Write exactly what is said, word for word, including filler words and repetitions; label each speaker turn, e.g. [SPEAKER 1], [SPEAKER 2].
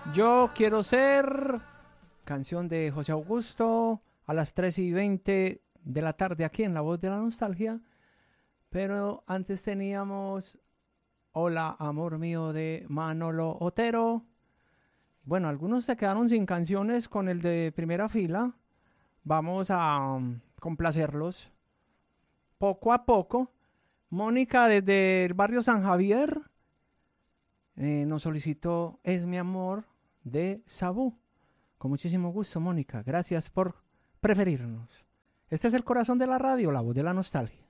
[SPEAKER 1] Yo quiero ser, canción de José Augusto, a las tres y veinte de la tarde aquí en La Voz de la Nostalgia. Pero antes teníamos Hola, amor mío de Manolo Otero. Bueno, algunos se quedaron sin canciones con el de primera fila. Vamos a um, complacerlos poco a poco. Mónica desde el barrio San Javier eh, nos solicitó Es mi amor de Sabú. Con muchísimo gusto, Mónica. Gracias por preferirnos. Este es el corazón de la radio, La Voz de la Nostalgia.